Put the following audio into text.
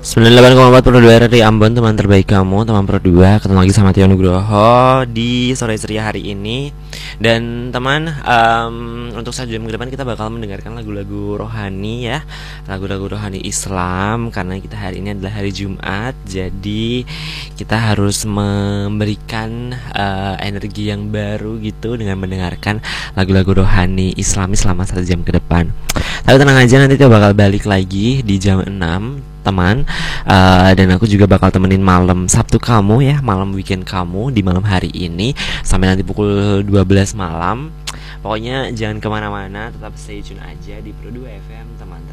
98,42 dari Ambon, teman terbaik kamu, teman Pro 2. Ketemu lagi sama Tio Nugroho di sore ceria hari ini. Dan teman, untuk 1 jam ke depan kita bakal mendengarkan lagu-lagu rohani ya, lagu-lagu rohani Islam. Karena kita hari ini adalah hari Jumat, jadi kita harus memberikan energi yang baru gitu dengan mendengarkan lagu-lagu rohani Islami selama 1 jam ke depan. Tapi tenang aja, nanti kita bakal balik lagi di jam 6 teman. Dan aku juga bakal temenin malam Sabtu kamu ya, malam weekend kamu di malam hari ini sampai nanti pukul 12 malam. Pokoknya jangan kemana-mana, tetap stay tune aja di Pro 2 FM teman.